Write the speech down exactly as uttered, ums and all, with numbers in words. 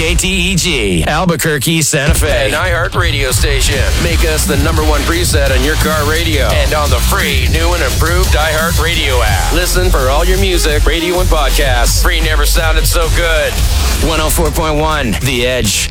K T E G, Albuquerque, Santa Fe. An iHeart radio station. Make us the number one preset on your car radio and on the free, new and improved iHeart radio app. Listen for all your music, radio, and podcasts. Free never sounded so good. one oh four point one, The Edge.